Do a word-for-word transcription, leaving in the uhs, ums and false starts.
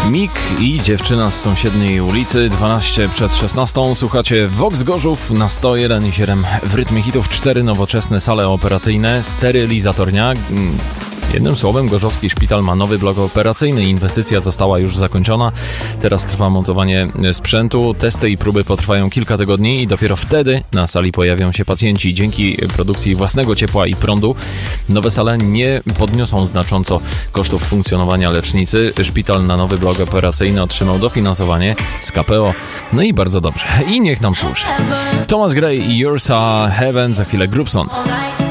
Mik i dziewczyna z sąsiedniej ulicy, dwanaście przed szesnastą. Słuchacie Vox Gorzów na sto jeden i siedem w rytmie hitów. Cztery nowoczesne sale operacyjne, sterylizatornia. Jednym słowem, gorzowski szpital ma nowy blok operacyjny. Inwestycja została już zakończona. Teraz trwa montowanie sprzętu. Testy i próby potrwają kilka tygodni i dopiero wtedy na sali pojawią się pacjenci. Dzięki produkcji własnego ciepła i prądu nowe sale nie podniosą znacząco kosztów funkcjonowania lecznicy. Szpital na nowy blok operacyjny otrzymał dofinansowanie z K P O. No i bardzo dobrze. I niech nam służy. Thomas Gray i Yours a Heaven, za chwilę Groupson.